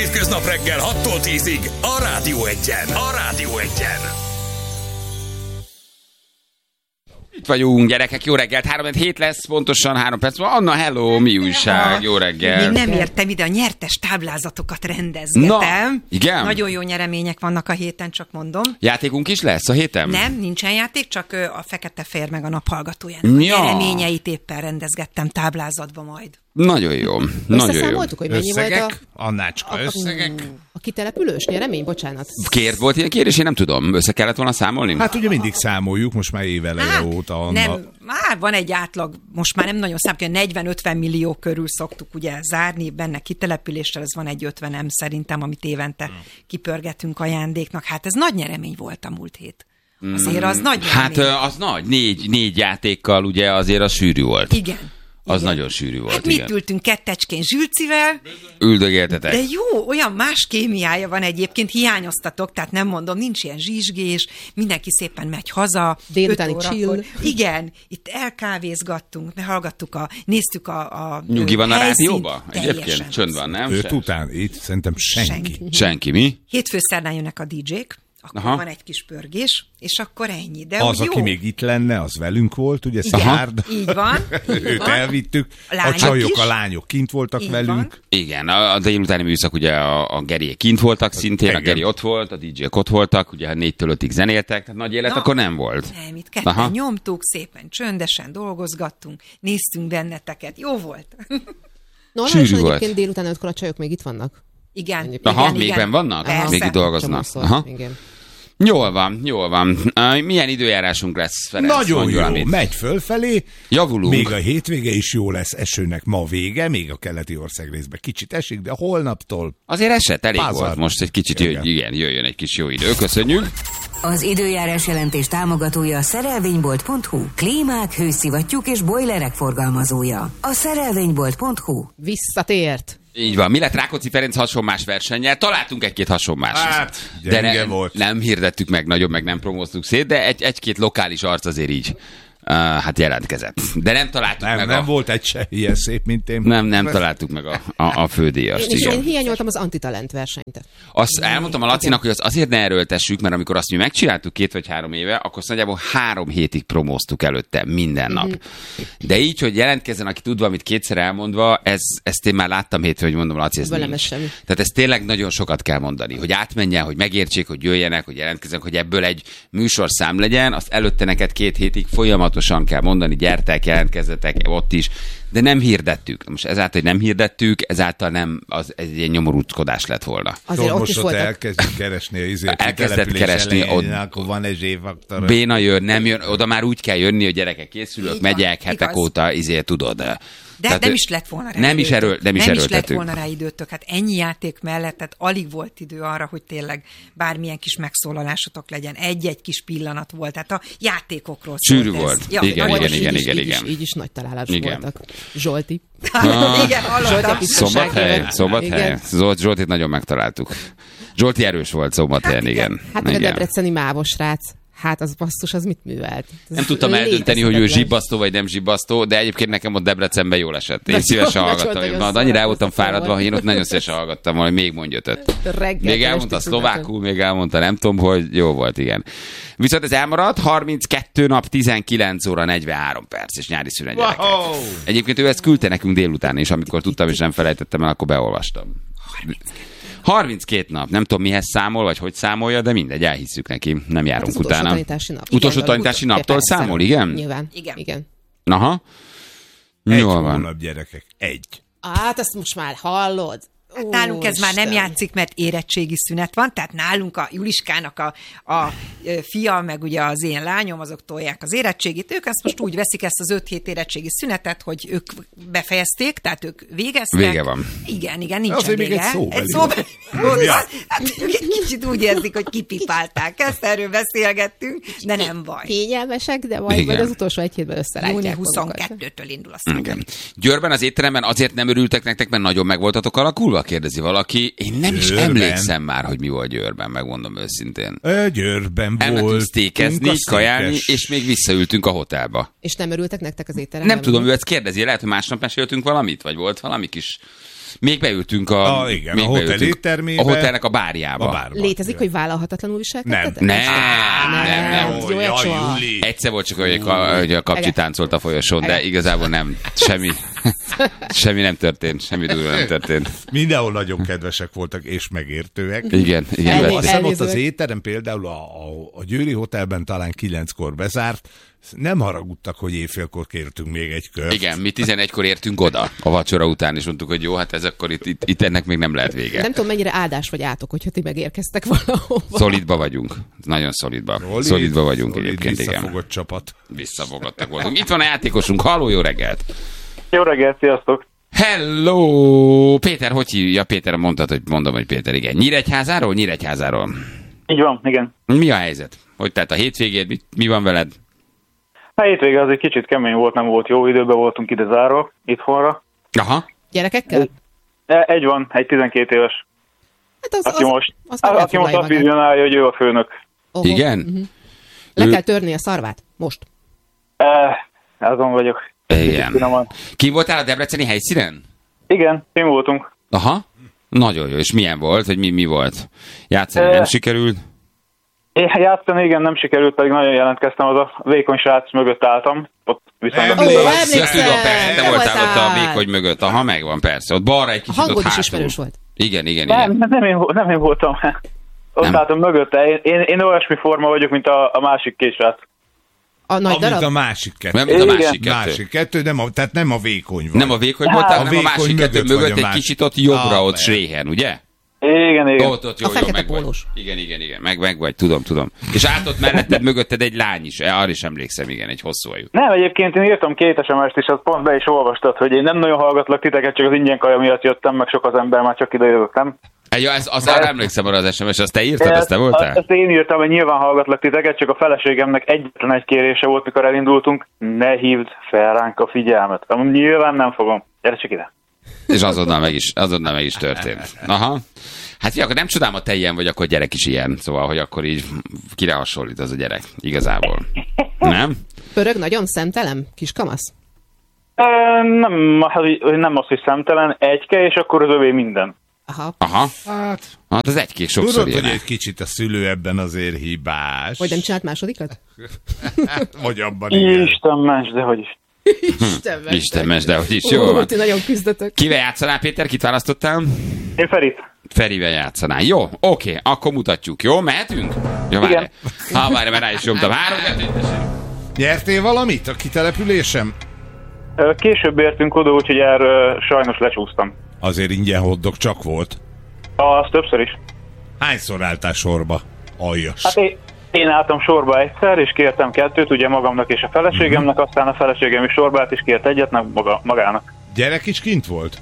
hétköznap reggel 6-tól 10-ig a Rádió Egyen. A Rádió Egyen. Itt vagyunk, gyerekek, jó reggelt, 3-7 lesz, pontosan 3 perc van. Anna, hello, mi újság, jó reggelt. Még nem értem ide, a nyertes táblázatokat rendezgetem. Na, igen? Nagyon jó nyeremények vannak a héten, csak mondom. Játékunk is lesz a héten? Nem, nincsen játék, csak a Fekete-fehér meg a Naphallgatójának a nyereményeit éppen rendezgettem táblázatba majd. Nagyon jó, nagyon jó. Összeszámoltuk, hogy mennyi összegek? volt Annácska, összegek? a kitelepülős nyeremény? Bocsánat. Volt ilyen kérdés, én nem tudom, össze kellett volna számolni? Hát ugye mindig számoljuk, most már éveleje óta. Anna. Nem, már van egy átlag, most már nem nagyon számít, 40-50 millió körül szoktuk ugye zárni, benne kitelepüléssel, ez van egy 50 szerintem, amit évente kipörgetünk ajándéknak. Hát ez nagy nyeremény volt a múlt hét. Azért az nagy nyeremény. Hát az nagy, négy játékkal ugye azért az sűrű volt. Igen. Az igen. nagyon sűrű volt, hát igen. mit ültünk kettecskén Zsülcivel. Üldögéltetek. De jó, olyan más kémiája van egyébként, hiányoztatok, tehát nem mondom, nincs ilyen zsizsgés, mindenki szépen megy haza. Délutáni chill. Igen, itt elkávézgattunk, néztük a Nyugi van a helyszínt. rádióba? Egyébként csönd van, nem? Őt után itt szerintem senki. Senki, mi? Hétfő szerdán jönnek a DJ-k, akkor Aha. van egy kis pörgés, és akkor ennyi. De Az, jó. aki még itt lenne, az velünk volt, ugye, Igen, Szárd. így van. Őt elvittük. A lányok A csajok, is. a lányok kint voltak Így velünk. van. Igen, a délutáni műszak ugye a Geriek kint voltak szintén, a igen. Geri ott volt, a DJ-ek ott voltak, ugye 4-től 5-ig zenéltek, tehát nagy élet Na, akkor nem volt. Nem, itt ketten Aha. nyomtuk, szépen csöndesen dolgozgattunk, néztünk benneteket, jó volt. Normálisan Sűrű volt. egyébként délután 5-kor a csajok még itt vannak. Igen. Egyébként. Aha, igen, még benn vannak? Persze. Még itt dolgoznak. Csomószor, Aha. igen. Jól van. Milyen időjárásunk lesz, Ferenc? Nagyon Mondj jó, valamit. megy fölfelé. Javulunk. Még a hétvége is jó lesz, esőnek ma vége, még a keleti országrészben kicsit esik, de holnaptól Azért esett, elég Pázar. volt. Most egy kicsit Igen. jöjjön egy kis jó idő. Köszönjük. Az időjárás jelentés támogatója a szerelvénybolt.hu. Klímák, hőszivattyúk és bojlerek forgalmazója. A szerelvénybolt.hu. Visszatért. Így van. Mi lett Rákóczi Ferenc hasonmás versennyel? Találtunk egy-két hasonmást. Hát, de gyenge volt. nem hirdettük meg nagyon, meg nem promóztuk szét, de egy-két lokális arc azért így hát jelentkezett. De nem találtuk meg nem volt egy se ilyen szép, mint én. Nem találtuk meg a fődíjast. És én Igen. hiányoltam az antitalent versenyt. Azt elmondtam a Lacinak, hogy azt azért ne erőltessük, mert amikor azt mi megcsináltuk 2 vagy 3 éve, akkor azt nagyjából 3 hétig promóztuk előtte minden nap. De így, hogy jelentkezzen, aki tud valamit kétszer elmondva, ezt én már láttam hétfőn, hogy mondom, Laci, ez Velem nincs. ez semmi. Tehát ez tényleg nagyon sokat kell mondani, hogy átmenjen, hogy megértsék, hogy jöjjenek, hogy jelentkezzenek, hogy ebből egy műsorszám legyen, azt előtte neked 2 hétig folyamatosan kell mondani, gyertek, jelentkezzetek ott is, de nem hirdettük. Most ezáltal, hogy nem hirdettük, ezáltal nem, az egy ilyen nyomorúckodás lett volna. Azért ott most is ott voltak. elkezdjük keresni a Elkezdett keresni, akkor van egy zséfaktor. Béna jön, nem jön, oda már úgy kell jönni, hogy gyerekek készülök, Így van, megyek hetek igaz. óta, tudod. De Tehát, nem is lett volna rá nem is időtök. Nem is lett erőltetünk. volna rá időtök. Hát ennyi játék mellett, tehát alig volt idő arra, hogy tényleg bármilyen kis megszólalásotok legyen. Egy-egy kis pillanat volt. Tehát a játékokról Sűrű szólt ez. volt. Ja, Igen, nagyon igen, sűrű. igen. Így is nagy találások Igen. voltak. Zsolti. Igen, hallottam. Szombathely. Zsoltit nagyon megtaláltuk. Zsolti erős volt Szombathelyen, igen. Hát meg a Igen. debreceni mávos srác. Hát az basszus, az mit művelt? Nem tudtam eldönteni, hogy ő zsibbasztó vagy nem zsibbasztó, de egyébként nekem ott Debrecenben jól esett. Én szívesen hallgattam. Na, annyira el voltam fáradva, hogy én ott nagyon szívesen hallgattam volna, hogy még mondj 5-öt. Még elmondta szlovákul, még elmondta nem tudom, hogy jó volt, igen. Viszont ez elmaradt, 32 nap, 19 óra, 43 perc, és nyári szünet, gyerekek. Egyébként ő ezt küldte nekünk délután is, amikor tudtam, és nem felejtettem el, akkor beolvastam. 32 nap, nem tudom mihez számol, vagy hogy számolja, de mindegy, elhisszük neki, nem járunk az utána. utolsó tanítási nap. Utolsó Igen, tanítási naptól persze. számol, igen? Nyilván. Igen. Igen. Aha. Egy Jól van. hónap, gyerekek. Egy. Hát ezt most már hallod. Hát nálunk ez már nem játszik, mert érettségi szünet van, tehát nálunk a Juliskának a fia, meg ugye az én lányom, azok tolják az érettségit, ők ezt most úgy veszik ezt az 5 hét érettségi szünetet, hogy ők befejezték, tehát ők végeztek. Vége van. Igen, nincsen Azért még vége. egy szóbeli szóbeli. Ja. Hát ők egy kicsit úgy érzik, hogy kipipálták. Ezt erről beszélgettünk, de nem baj. Kényelmesek, de majd Igen. az utolsó egy hétben összerátják Júni magukat. 22-től indul a szakmai. Igen. Győrben az étteremben azért nem örültek nektek, mert nagyon meg voltatok alakulva? kérdezi valaki. Én nem is emlékszem már, hogy mi volt Győrben, megmondom őszintén. Győrben elmentünk sztékezni, kajálni, és még visszaültünk a hotelba. És nem örültek nektek az étteremben? Nem tudom, ő ezt kérdezi. Lehet, hogy másnap meséltünk valamit, vagy volt valami kis... Még beültünk a hotel éttermébe. A hotelnek a bárjába. Létezik, hogy vállalhatatlanul viselkedtetek? Nem. Júli. Egyszer volt csak, hogy a kapcsi táncolt a folyosón, de igazából nem. Semmi nem történt, semmi durva nem történt. Mindenhol nagyon kedvesek voltak, és megértőek. Igen. Azt hiszem ott az étterem például a Győri Hotelben talán 9-kor bezárt, nem haragudtak, hogy éjfélkor kértünk még egy kört. Igen, mi 11-kor értünk oda a vacsora után, és mondtuk, hogy jó, hát ez akkor itt ennek még nem lehet vége. Nem tudom, mennyire áldás vagy átok, hogyha ti megérkeztek valahova. Szolidba vagyunk. Nagyon szolidba. Szolidba vagyunk egyébként, igen. Visszafogott csapat. Visszafogottak voltunk. Itt van a játékosunk. Halló, jó reggelt! Jó reggelt, sziasztok! Hello! Péter, hogy hívja? Péter, mondom, hogy Péter, igen. Nyíregyházáról? Nyíregyházáról. Így van, igen. Mi a helyzet? Hogy tehát a hétvégéd? Mi van veled? A hétvége az egy kicsit kemény volt, nem volt jó, időben voltunk ide zárva, itthonra. Aha. Gyerekekkel? Egy van, egy 12 éves. Hát aki most azt vizionálja, hogy ő a főnök. Igen? Uh-huh. Le kell törni a szarvát? Most? Azon vagyok. Igen. Ki voltál a debreceni helyszínen? Igen, mi voltunk. Aha. Nagyon jó. És milyen volt? Hogy mi volt? Játszani nem sikerült? Játszani, igen, nem sikerült, pedig nagyon jelentkeztem, az a vékony srác mögött álltam. Ott viszonylag... Te voltál ott a vékony mögött. Aha, megvan, persze. Ott balra egy kicsit, hangod ott is hátul. ismerős volt. Igen. Nem én voltam. Ott álltam mögötte. Én olyasmi forma vagyok, mint a másik két srác. A nagy darab? A másik kettő. Nem, a másik kettő, tehát nem a vékony vagy. Nem a vékony voltál, hanem a másik kettő mögött egy kicsit ott jobbra, ott Sréhen, ugye? Igen. Ott jó, a fekete meg pólós. Vagy. Igen. Meg vagy, tudom. És átott melletted mögötted egy lány is, arra is emlékszem, igen, egy hosszú ajú. Nem, egyébként én írtam 2 SMS-t is, azt pont be is olvastad, hogy én nem nagyon hallgatlak titeket, csak az ingyen kaja miatt jöttem, meg sok az ember, már csak ide jövök, nem? Ja, arra emlékszem arra az SMS, azt te írtad, azt te voltál? Azt én írtam, hogy nyilván hallgatlak titeket, csak a feleségemnek egyetlen egy kérése volt, mikor elindultunk, ne hívd fel ránk a figyelmet. Nyilván nem fogom. Gyere csak ide. És azonnal meg is történt. Aha. Hát akkor nem csodálom, ha te ilyen vagy, akkor gyerek is ilyen. Szóval, hogy akkor így kire hasonlít az a gyerek. Igazából. Nem? Pörög nagyon szemtelen? Kiskamasz? Nem az, hogy szemtelen, egyke, és akkor az övé minden. Aha. Hát az egykék sokszor tudod, ilyen. hogy egy kicsit a szülő ebben azért hibás. Vagy nem csinált másodikat? Vagy abban igen. Isten ments, de hogy is. Isten ments, de hogy is. Jó van. Ti nagyon küzdötök. Kivel játszanál, Péter? Kit választottál? Én Ferit. Ferivel játszanál. Jó, oké, akkor mutatjuk. Jó, mehetünk? Jó, várj, mert rá is nyomtam. 3, 2, 1. Nyertél valamit a kitelepülésem? Később értünk oda, úgyhogy erről sajnos lecsúsztam. Azért ingyen hotdog csak volt. Az többször is. Hányszor álltál sorba? Aljas. Hát én álltam sorba egyszer, és kértem 2, ugye magamnak és a feleségemnek, aztán a feleségem is sorba állt, és kért egyet magának. Gyerek is kint volt?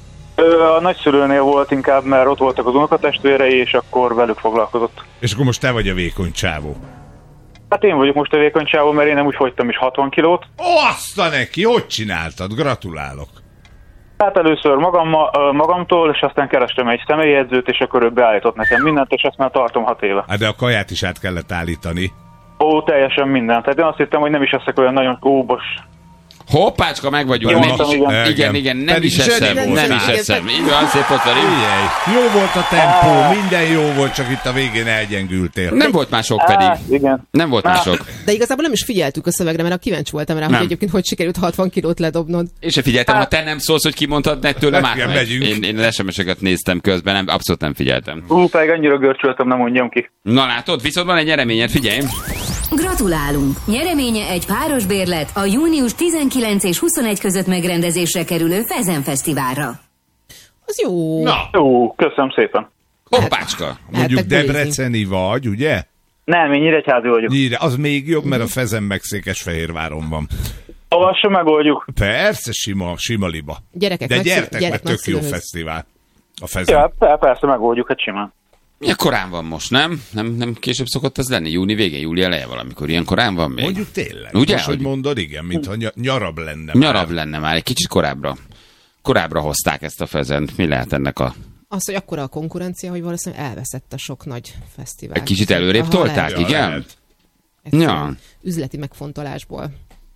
A nagyszülőnél volt inkább, mert ott voltak az unokatestvérei, és akkor velük foglalkozott. És akkor most te vagy a vékony csávó. Hát én vagyok most a vékony csávó, mert én nem úgy fogytam is 60 kilót. Azt a neki, hogy csináltad? Gratulálok. Hát először magamtól, és aztán kerestem egy személyedzőt, és akkor ő beállított nekem mindent, és ezt már tartom 6 éve. Hát de a kaját is át kellett állítani. Ó, teljesen mindent. Tehát én azt hittem, hogy nem is leszek olyan nagyon óbos. Hoppácska, meg vagyunk. Igen, nem is eszem. Így van, szép ott van. Jó volt a tempó, minden jó volt, csak itt a végén elgyengültél. Nem volt már sok pedig. Igen. Nem volt már sok. De igazából nem is figyeltük a szövegre, mert kíváncsi voltam rá, hogy egyébként hogy sikerült 60 kilót ledobnod. És se figyeltem, ha te nem szólsz, hogy kimondtad, ne tőlem átmegy. Én az SMS-eket néztem közben, abszolút nem figyeltem. Pedig annyira görcsöltem, nem mondjam ki. Na látod, viszont van egy nyereményed, figyelj. Gratulálunk! Nyereménye egy páros bérlet a június 19 és 21 között megrendezésre kerülő Fezen Fesztiválra. Az jó. Na. Jó, köszönöm szépen. Hoppácska. Mondjuk debreceni vagy, ugye? Nem, én nyíregyházi vagyok. Az még jobb, mert a Fezen meg Székesfehérváron van. Azt sem megoldjuk. Persze, sima liba. Gyerekek, de gyertek, mert tök jó fesztivál. A Fezen. Ja, persze megoldjuk, hát simán. Milyen korán van most, nem? Nem később szokott ez lenni? Júni végén, júli eleje valamikor. Ilyen korán van még? Mondjuk tényleg. Ugye? Most, hogy mondod, igen, mintha nyarabb lenne. Nyarabb lenne már, egy kicsit korábbra. Korábbra hozták ezt a fezent. Mi lehet ennek a... Az, hogy akkora a konkurencia, hogy valószínűleg elveszett a sok nagy fesztivál. Egy kicsit előrébb tolták, igen? Ja. Üzleti megfontolásból.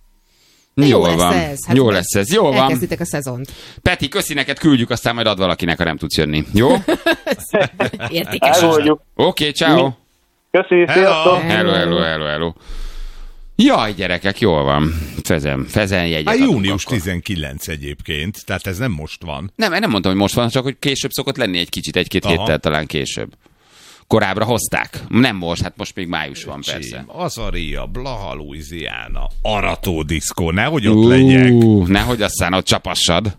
Jól van. Jó lesz ez. Jól van. Elkezditek a szezont. Peti, köszi neked, küldjük, aztán majd ad valakinek, ha nem tudsz jönni. Jó? Értékes. Oké, ciao. Köszi, sziasztok. Hello. Jaj, gyerekek, jól van. Fezen jegyet adunk. Június 19 egyébként, tehát ez nem most van. Nem mondtam, hogy most van, csak hogy később szokott lenni egy kicsit, egy-két héttel talán később. Korábbra hozták. Nem most, hát most még május van, persze. Azaria, Blaha, Louisiana, Arató diszkó, nehogy ott legyek. Nehogy aztán ott csapassad.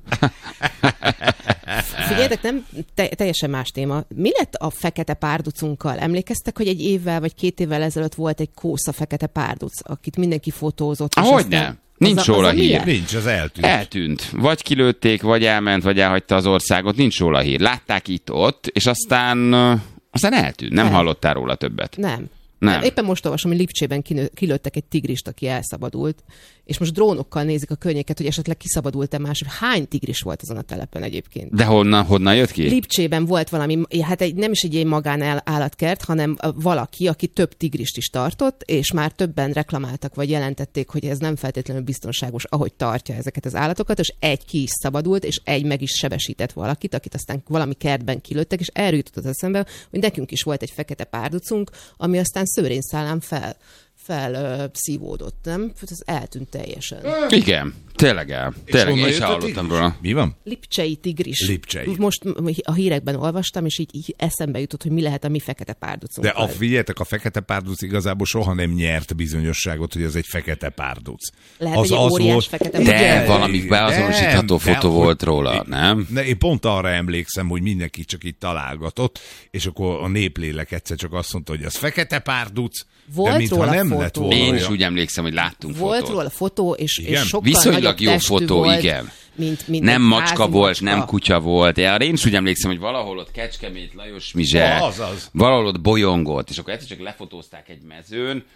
Figyeljetek, nem teljesen más téma. Mi lett a fekete párducunkkal? Emlékeztek, hogy egy évvel vagy 2 évvel ezelőtt volt egy kósza fekete párduc, akit mindenki fotózott? Hogyne? Nincs róla hír. Nincs, az eltűnt. Eltűnt. Vagy kilőtték, vagy elment, vagy elhagyta az országot. Nincs róla hír. Látták itt-ott, és aztán eltűnt. Nem hallottál róla többet. Nem. Nem. Éppen most olvasom, hogy Lipcsében kilőttek egy tigrist, aki elszabadult, és most drónokkal nézik a környéket, hogy esetleg kiszabadult-e más. Hány tigris volt azon a telepen egyébként? De honnan jött ki? Lipcsében volt valami, hát nem is egy magánállatkert, hanem valaki, aki több tigrist is tartott, és már többen reklamáltak, vagy jelentették, hogy ez nem feltétlenül biztonságos, ahogy tartja ezeket az állatokat, és egy ki is szabadult, és egy meg is sebesített valakit, akit aztán valami kertben kilőttek, és erről jutott az eszembe, hogy nekünk is volt egy fekete párducunk, ami aztán szőrényszálán felszívódott, nem? Ez eltűnt teljesen. Igen, tényleg Tényleg, én sem hallottam róla. Mi van? Lipcsei tigris. Lipcsei. Most a hírekben olvastam, és így eszembe jutott, hogy mi lehet a mi fekete párducunk. De figyeljetek, a fekete párduc igazából soha nem nyert bizonyosságot, hogy ez egy fekete párduc. Lehet, hogy egy óriás volt, fekete párduc. De valami beazonosítható fotó volt róla, nem? Én pont arra emlékszem, hogy mindenki csak itt találgatott, és akkor a néplélek egyszer csak azt mondta, hogy az fekete párduc, de mintha nem fotó. Lett volna. Én is úgy emlékszem, hogy láttunk volt fotót. Volt róla fotó, és sokkal viszonylag jó fotó, volt, igen. Mint nem macska volt, nem kutya volt. Én is úgy emlékszem, hogy valahol ott Kecskemét, Lajos Mizse, valahol ott bolyongott, és akkor egyszer csak lefotózták egy mezőn,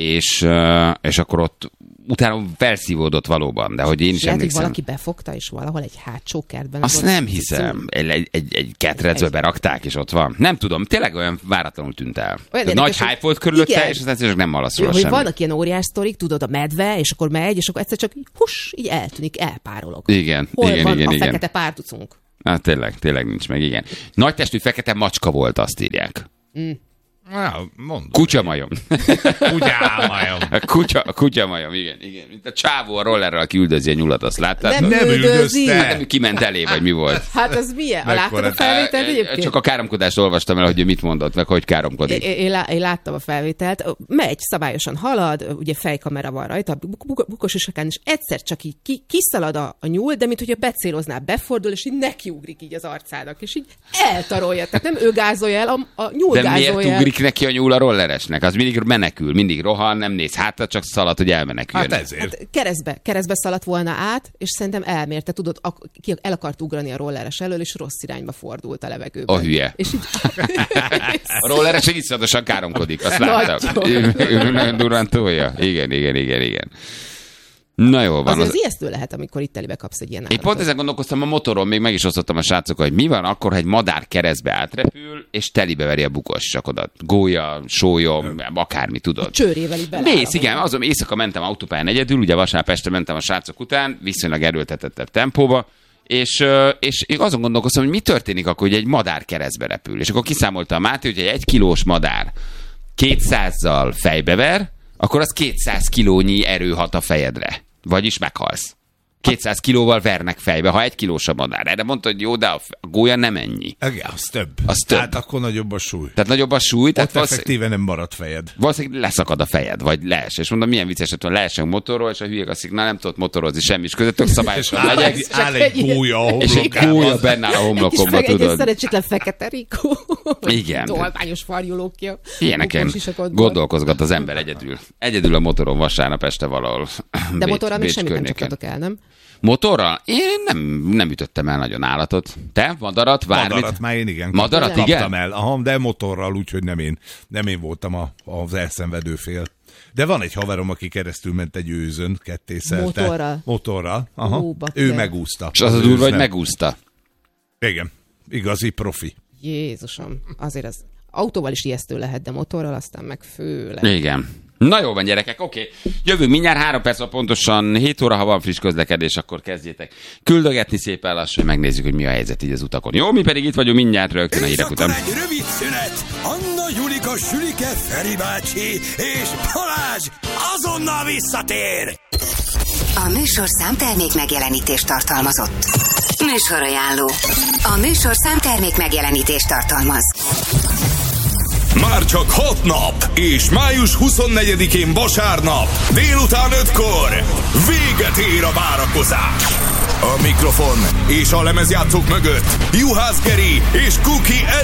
és akkor ott utána felszívódott valóban, de hogy én is lehet, emlékszem. Hogy valaki befogta, és valahol egy hátsó kertben. Azt nem hiszem. Egy ketrecbe berakták, és ott van. Nem tudom, tényleg olyan váratlanul tűnt el. Nagy hype volt körülötte, és aztán csak nem hallasz róla semmit. Vannak ilyen óriás sztorik, tudod, a medve, és akkor megy, és akkor egyszer csak így eltűnik, elpárolog. Igen. Hol van a fekete párducunk? Tényleg nincs meg, igen. Nagy testű fekete macska volt, azt írják. Kutyamajom. Kutyamajom, igen. Mint a csávó a rollerrel, aki üldözi a nyulat, azt láttad? Nem üldözte. Hát kiment elé, vagy mi volt? Hát az milyen? Láttad a felvételt egyébként? Csak a káromkodást olvastam el, hogy mit mondott, meg hogy káromkodik. Én láttam a felvételt. Megy, szabályosan halad, ugye fejkamera van rajta, bukos isakán, és egyszer csak így kiszalad a nyúl, de mint hogyha becéloznál, befordul, és így nekiugrik így az arcának, és így eltarolja. Tehát nem ő gázolja el, a nyúl gázolja el. De miért ugrik neki a nyúl a rolleresnek? Az mindig menekül, mindig rohan, nem néz hátra, csak szalad, hogy elmeneküljön. Hát ezért. Hát keresztbe szaladt volna át, és szerintem elmérte, tudod, el akart ugrani a rolleres elől, és rossz irányba fordult a levegőben. A hülye. És így... A rolleres egy iszonyatosan káromkodik, azt láttam. Ő nagyon durván tolja. Igen. Na jó van. Az ijesztő lehet, amikor itt telibe kapsz egy ilyen állatot. Én pont ezen gondolkoztam a motoron, még meg is osztottam a srácokkal, hogy mi van akkor, ha egy madár keresztbe átrepül, és telibe veri a bukos sakodat. Gólya, sólyom, akármi, tudod. A csőrével így beláll. Mész, igen, azon éjszaka mentem autópályán egyedül, ugye vasárnap este mentem a srácok után, viszonylag erőltetettebb tempóba, és én azon gondolkoztam, hogy mi történik akkor, hogy egy madár keresztbe repül. És akkor kiszámolta a Máté, hogy egy 1 kilós madár 200-zal fejbever, akkor az 200 kilónyi erő hat a fejedre. Vagyis meghalsz. 200 kilóval vernek fejbe, ha 1 kilós a madár. Erre mondta, hogy jó, de a gólya nem ennyi. Igen, az több. Tehát akkor nagyobb a súly. Tehát nagyobb a súly. Ott effektíven nem marad fejed. Valószínűleg leszakad a fejed, vagy lees. És mondom, milyen vicces, hogy leesünk motorról, és a hülyék azt mondják, nem tudod motorozni semmi, és közöttök szabályosan megyek. Áll egy gólya a homlokában. És egy gólya benne áll a homlokomba, tudod. Egy szerencsétlen fekete rikó. Igen. Tolványos farjulókja. Ilyeneken gondolkozgat az ember egyedül. Egyedül a motoron vasárnap este valahol. De motorral még semmit nem csaptatok el, nem? Motorral? Én nem ütöttem el nagyon állatot. Te? Madarat? Bármit? Madarat már én igen. Madarat, kaptam igen? el. Aha, de motorral, úgyhogy nem én voltam az elszenvedő fél. De van egy haverom, aki keresztül ment egy őzön, kettészelte. Motorral. Aha. Ő megúszta. És az a durva, hogy megúszta. Igen. Igazi profi. Jézusom, azért az autóval is ijesztő lehet, de motorral aztán meg főleg. Igen. Na jó van, gyerekek, oké. Jövünk mindjárt 3 perc, pontosan 7 óra, ha van friss közlekedés, akkor kezdjétek küldögetni szépen lassan, hogy megnézzük, hogy mi a helyzet így az utakon. Jó, mi pedig itt vagyunk mindjárt rögtön a hírek után. Egy rövid szünet. Anna, Julika, Sülike, Feri bácsi és Balázs azonnal visszatér. A műsorszám termék megjelenítést tartalmazott. Műsorajánló. A műsorszám termék megjelenítést tartalmaz. Már csak 6 nap, és május 24-én vasárnap, délután 5-kor véget ér a várakozás. A mikrofon és a lemezjátszók mögött Juhász Geri és Kuki